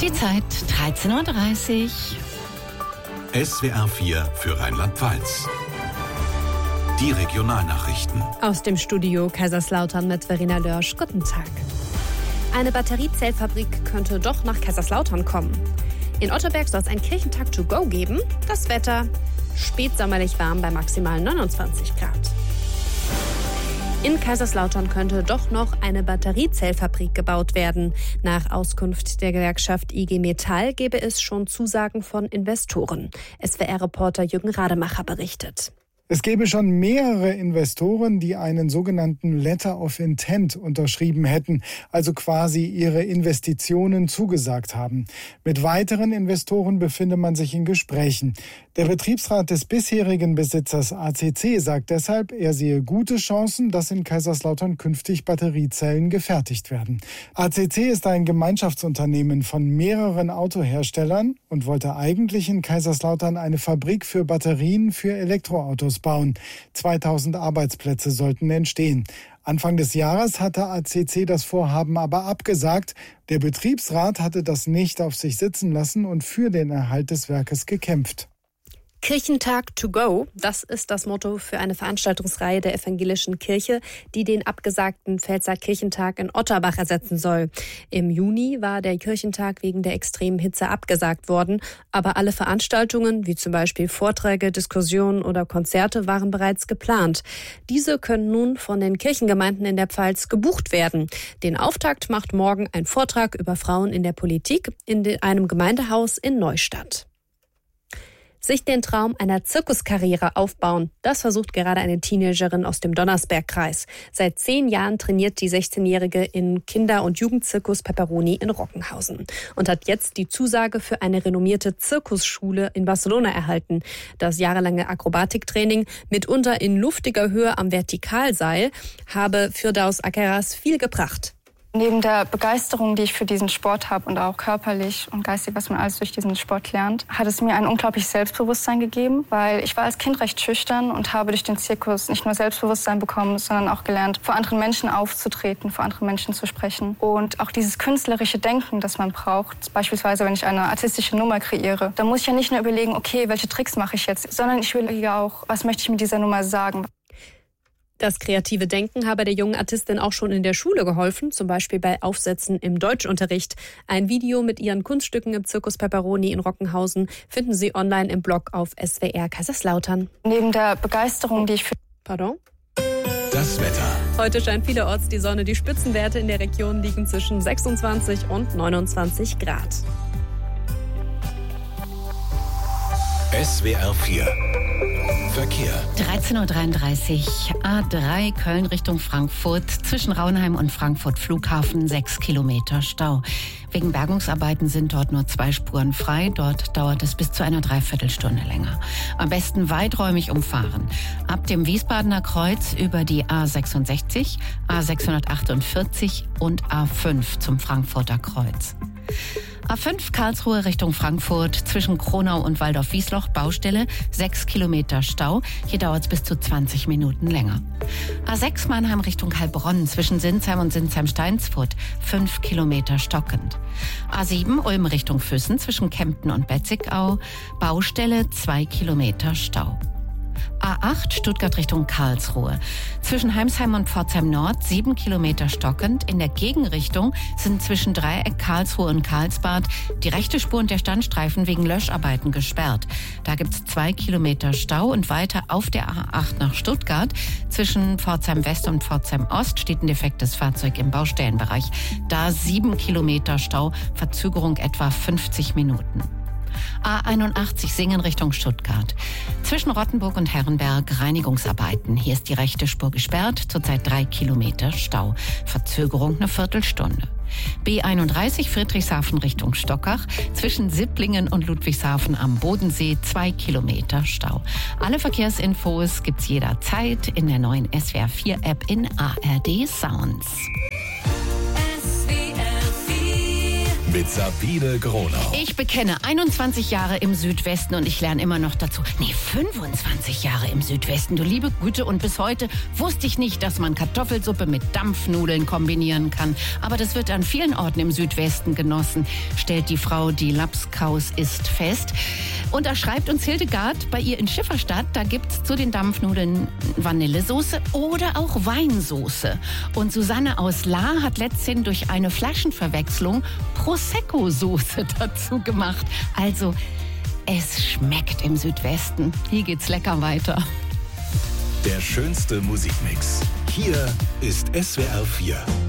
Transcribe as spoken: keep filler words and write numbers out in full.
Die Zeit dreizehn Uhr dreißig. S W R vier für Rheinland-Pfalz. Die Regionalnachrichten. Aus dem Studio Kaiserslautern mit Verena Lörsch. Guten Tag. Eine Batteriezellfabrik könnte doch nach Kaiserslautern kommen. In Otterberg soll es einen Kirchentag to go geben. Das Wetter spätsommerlich warm bei maximal neunundzwanzig Grad. In Kaiserslautern könnte doch noch eine Batteriezellfabrik gebaut werden. Nach Auskunft der Gewerkschaft I G Metall gebe es schon Zusagen von Investoren. S W R-Reporter Jürgen Rademacher berichtet. Es gäbe schon mehrere Investoren, die einen sogenannten Letter of Intent unterschrieben hätten, also quasi ihre Investitionen zugesagt haben. Mit weiteren Investoren befinde man sich in Gesprächen. Der Betriebsrat des bisherigen Besitzers A C C sagt deshalb, er sehe gute Chancen, dass in Kaiserslautern künftig Batteriezellen gefertigt werden. A C C ist ein Gemeinschaftsunternehmen von mehreren Autoherstellern und wollte eigentlich in Kaiserslautern eine Fabrik für Batterien für Elektroautos bauen. zweitausend Arbeitsplätze sollten entstehen. Anfang des Jahres hatte A C C das Vorhaben aber abgesagt. Der Betriebsrat hatte das nicht auf sich sitzen lassen und für den Erhalt des Werkes gekämpft. Kirchentag to go, das ist das Motto für eine Veranstaltungsreihe der evangelischen Kirche, die den abgesagten Pfälzer Kirchentag in Otterbach ersetzen soll. Im Juni war der Kirchentag wegen der extremen Hitze abgesagt worden, aber alle Veranstaltungen, wie zum Beispiel Vorträge, Diskussionen oder Konzerte, waren bereits geplant. Diese können nun von den Kirchengemeinden in der Pfalz gebucht werden. Den Auftakt macht morgen ein Vortrag über Frauen in der Politik in einem Gemeindehaus in Neustadt. Sich den Traum einer Zirkuskarriere aufbauen, das versucht gerade eine Teenagerin aus dem Donnersbergkreis. Seit zehn Jahren trainiert die sechzehnjährige in Kinder- und Jugendzirkus Pepperoni in Rockenhausen und hat jetzt die Zusage für eine renommierte Zirkusschule in Barcelona erhalten. Das jahrelange Akrobatiktraining, mitunter in luftiger Höhe am Vertikalseil, habe Firdaus Akeras viel gebracht. Neben der Begeisterung, die ich für diesen Sport habe und auch körperlich und geistig, was man alles durch diesen Sport lernt, hat es mir ein unglaubliches Selbstbewusstsein gegeben, weil ich war als Kind recht schüchtern und habe durch den Zirkus nicht nur Selbstbewusstsein bekommen, sondern auch gelernt, vor anderen Menschen aufzutreten, vor anderen Menschen zu sprechen. Und auch dieses künstlerische Denken, das man braucht, beispielsweise wenn ich eine artistische Nummer kreiere, da muss ich ja nicht nur überlegen, okay, welche Tricks mache ich jetzt, sondern ich überlege auch, was möchte ich mit dieser Nummer sagen. Das kreative Denken habe der jungen Artistin auch schon in der Schule geholfen, zum Beispiel bei Aufsätzen im Deutschunterricht. Ein Video mit ihren Kunststücken im Zirkus Pepperoni in Rockenhausen finden Sie online im Blog auf S W R Kaiserslautern. Neben der Begeisterung, die ich für... Pardon? Das Wetter. Heute scheint vielerorts die Sonne. Die Spitzenwerte in der Region liegen zwischen sechsundzwanzig und neunundzwanzig Grad. S W R vier. Verkehr. dreizehn Uhr dreiunddreißig, A drei Köln Richtung Frankfurt, zwischen Raunheim und Frankfurt Flughafen sechs Kilometer Stau. Wegen Bergungsarbeiten sind dort nur zwei Spuren frei. Dort dauert es bis zu einer Dreiviertelstunde länger. Am besten weiträumig umfahren. Ab dem Wiesbadener Kreuz über die A sechsundsechzig, A sechshundertachtundvierzig und A fünf zum Frankfurter Kreuz. A fünf Karlsruhe Richtung Frankfurt, zwischen Kronau und Waldorf-Wiesloch Baustelle, sechs Kilometer Stau. Hier dauert es bis zu zwanzig Minuten länger. A sechs Mannheim Richtung Heilbronn, zwischen Sinsheim und Sinsheim-Steinsfurt, fünf Kilometer stockend. A sieben Ulm Richtung Füssen, zwischen Kempten und Betzigau, Baustelle, zwei Kilometer Stau. A acht Stuttgart Richtung Karlsruhe. Zwischen Heimsheim und Pforzheim Nord sieben Kilometer stockend. In der Gegenrichtung sind zwischen Dreieck Karlsruhe und Karlsbad die rechte Spur und der Standstreifen wegen Löscharbeiten gesperrt. Da gibt es zwei Kilometer Stau und weiter auf der A acht nach Stuttgart. Zwischen Pforzheim West und Pforzheim Ost steht ein defektes Fahrzeug im Baustellenbereich. Da sieben Kilometer Stau, Verzögerung etwa fünfzig Minuten. A einundachtzig Singen Richtung Stuttgart. Zwischen Rottenburg und Herrenberg Reinigungsarbeiten. Hier ist die rechte Spur gesperrt, zurzeit drei Kilometer Stau. Verzögerung eine Viertelstunde. B einunddreißig Friedrichshafen Richtung Stockach. Zwischen Sipplingen und Ludwigshafen am Bodensee zwei Kilometer Stau. Alle Verkehrsinfos gibt's jederzeit in der neuen S W R vier App in A R D Sounds. mit Sabine Gronau. Ich bekenne, einundzwanzig Jahre im Südwesten und ich lerne immer noch dazu. Nee, fünfundzwanzig Jahre im Südwesten. Du liebe Güte, und bis heute wusste ich nicht, dass man Kartoffelsuppe mit Dampfnudeln kombinieren kann. Aber das wird an vielen Orten im Südwesten genossen, stellt die Frau, die Lapskaus ist, fest. Und da schreibt uns Hildegard, bei ihr in Schifferstadt, da gibt's zu den Dampfnudeln Vanillesoße oder auch Weinsoße. Und Susanne aus Lahr hat letzthin durch eine Flaschenverwechslung Prosecco-Soße dazu gemacht. Also, es schmeckt im Südwesten. Hier geht's lecker weiter. Der schönste Musikmix. Hier ist S W R vier.